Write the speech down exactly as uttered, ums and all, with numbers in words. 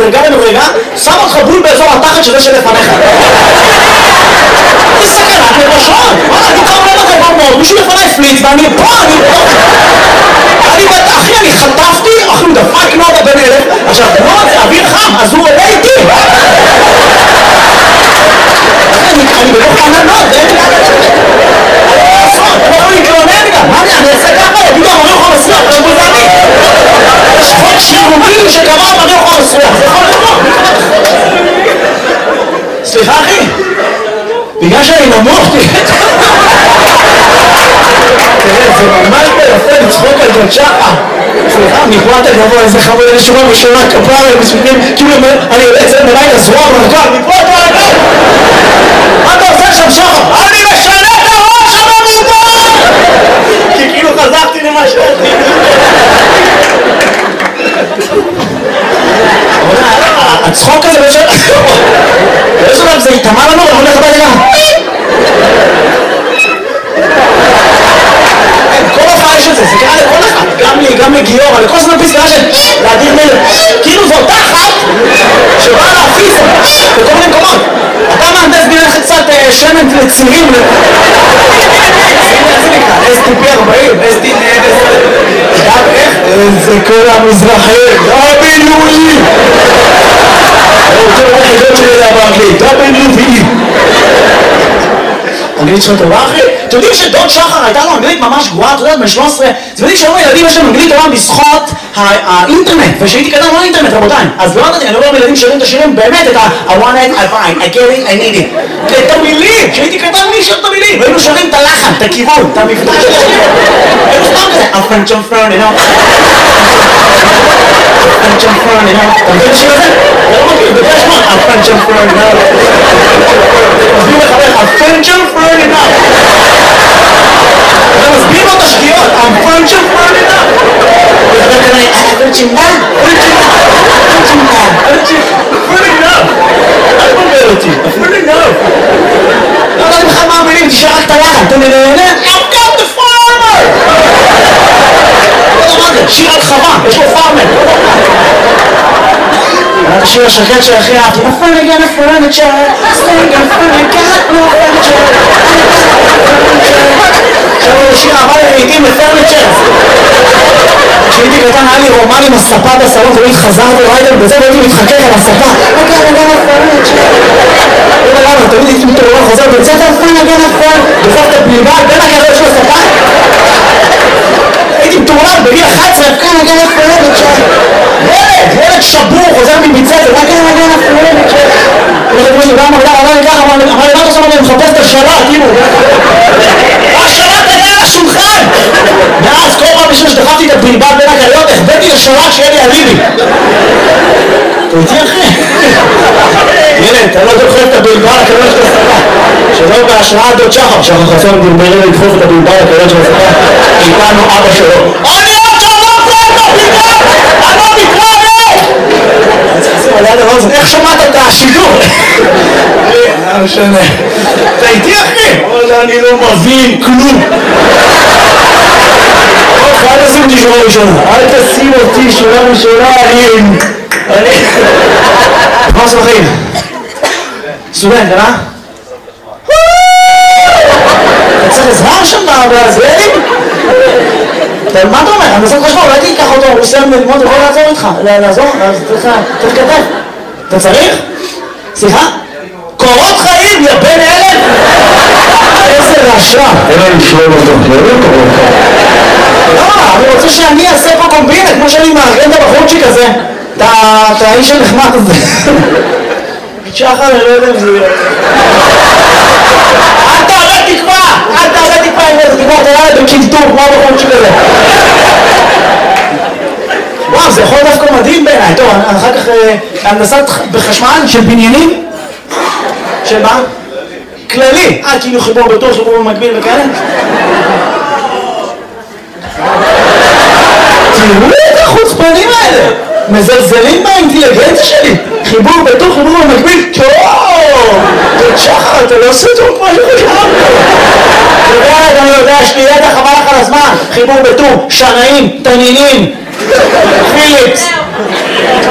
ממדרגה למדרגה, שם אותך בול באזור התחת שזה שלפניך. זה סכנת נפשות. וואלה, אני כבר אומר לכם כבר מאוד, מישהו לפניי פליץ ואני פה, אני פה. אני בת אחי, אני חטפתי, אחי הוא דפק נודה בן אלף, עכשיו נודה זה אוויר חם, אז הוא עולה איתי. אני בלוך עננות, זה אין לי לעשות, אני יכול להתלונן גם, מה אני אעשה ככה? יגידו המריח המסריח, חשבו זה אני. יש חוק שירוגים שקבע המריח המסריח, זה יכול לבוא. סליחה אחי, בגלל שאני נמוך, תראה, זה ממש ביפה לצחוק על גוד שחר. סליחה, מפרט הגבוה, איזה חמוד, אני שומע בשורה כפרה, כאילו אני יוצא אצלם בלילה זרוע ברגל, מפרט ברגל! מה אתה עושה שם שחר? אני משנה את הראש הממומן! כי כאילו חזרתי למה שאתי. הצחוק הזה בשביל... באיזו לב זה יתאמה לנו, אני הולך הביתה גם. כל הופעה יש את זה, זה קרה לכל אחד, גם לי, גם לגיור, לכל זמן פסקה של להדיר מלך. כאילו זו אותה אחת שבאה להפיס בכל מיני מקומות. אתה מהנדס בינך קצת שמן לצירים. אס טי פי ארבעים, אס טי פי גם איך? זה כל המזרחי, דאבליו-אי. אני רוצה לראות חידות שלי זה באנגלית, דאבליו-אי. אנגלית שלך טובה אחי? אתם יודעים שדוד שחר הייתה לו אנגלית ממש גרועה, אתה יודע, בן שלוש עשרה, אתם יודעים שהיום הילדים יש להם אנגלית טובה בזכות האינטרנט, ושהייתי קטן לא אינטרנט רבותיי, אז לא יודעת, אני אומר לילדים שרים את השירים באמת את ה- I want it, I find, I get it, I need it, את המילים, שהייתי קטן מי שר את המילים, והיינו שרים את הלחן, את הכיוון, את המבטא של השיר, היינו סתם כזה, I'm French, I'm French, you know, French, I'm French, you know, אתה מבין את השיר הזה? אתה לא מכיר, בגלל שמות, I'm French, I'm French, you know, מסביר לחבר, I'm French, I'm French, you know, אתה מסביר לו את השגיאות, I'm French, I'm French, you know, וחבר כזה, I'm French, you know, French, you know, French, you know, French, you know, אל תבלבל אותי, French, you know, לא יודעת בכלל מה המילים, תשאר רק את הלחן, אתה נהנה, I've got the farmer! לא יודע מה זה, שיר על חווה, יש לו פארמר. השיר השקט שהכי אהבתי, I'm finally gonna furniture, staying in front of got no furniture. עכשיו הוא שיר אהבה לעיתים לפרניצ'ר. כשהייתי קטן היה לי רומן עם הספה בסלון, תמיד חזרתי ריידר בזה והייתי מתחכך על הספה. I'm finally gonna furniture. לא יודע למה, תמיד הייתי מתעורר חוזר בית ספר, I'm finally gonna furniture. בסוף אתה בלבד בין הקריות של הספה. הייתי מתעורר בגיל אחת עשרה, I'm finally gonna furniture. ילד, ילד שבור, חוזר מביצה, זה רק אין הגן אפילו. ילד כמו שבא מרדה, אמר לי ככה, אמר לי, מה אתה שם, אני מחפש את השלט, כאילו. השלט היה על השולחן! ואז כל פעם בשביל שדחפתי את הבלבד בין הקריות, החבאתי לשלט שיהיה לי אליבי. אתה איתי אחי? ילד, אתה לא דוחף את הבלבד לקריות של הספה. שלא בהשראת דוד שחר, שחר חסון דרברי לדחוף את הבלבד לקריות של הספה. איתנו אבא שלו. אני עוד שבוע פה את הבלבד! אני לא מתראה! איך שמעת את השידור? לא משנה. אתה איתי אחי? אני לא מבין כלום. אל תשים אותי שורה ראשונה. אל תשים אותי שורה ראשונה. אני... מה עושה בחיים? סטודנט, אה? אתה צריך עזרה שם בזלדים? מה אתה אומר? אני עושה חשבון, אולי תיקח אותו, הוא סיים ללמוד, הוא יכול לעזור איתך. לעזור? אז צריך כתב. אתה צריך? סליחה? קורות חיים, יא בן אלף! איזה רשע! אין לי לשלום אותו, לא קורות חיים. לא, אני רוצה שאני אעשה פה קומבינה, כמו שאני מארגן את הבחורצ'יק הזה. את האיש הנחמד הזה. שחר, אני לא יודע אם זה יהיה. אל תעלה תקווה! אל תעלה תקווה עם איזה תקווה, אתה יאללה בקינטור, כמו הבחורצ'יק הזה. וואו, זה יכול דווקא מדהים בעיניי. טוב, אחר כך הנדסת בחשמל של בניינים. של מה? כללי. אה, כאילו חיבור בתור, חיבור במקביל וכאלה. תראו את החוצפנים האלה. מזלזלים באינטליגנציה שלי. חיבור בתור, חיבור במקביל. טוב! תודה שחר, אתה לא עושה טוב כמו שחשבנו. אתה יודע, אני יודע, שתהיה את החבל לך על הזמן. חיבור בתור, שנאים, תנינים. פיליפס